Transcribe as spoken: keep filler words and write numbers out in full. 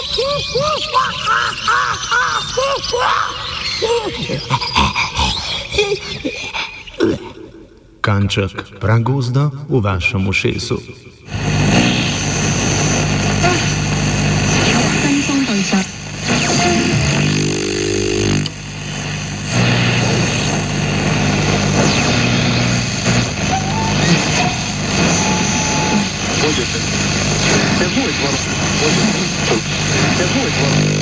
Kanček pragozda v vašem ušesu. There voice, brother. There voice, brother.